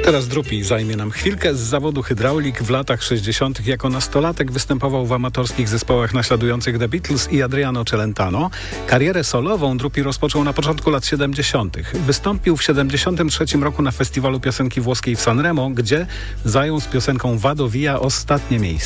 Teraz Drupi zajmie nam chwilkę. Z zawodu hydraulik w latach 60. jako nastolatek występował w amatorskich zespołach naśladujących The Beatles i Adriano Celentano. Karierę solową Drupi rozpoczął na początku lat 70. Wystąpił w 73 roku na festiwalu piosenki włoskiej w Sanremo, gdzie zajął z piosenką Vado Via ostatnie miejsce.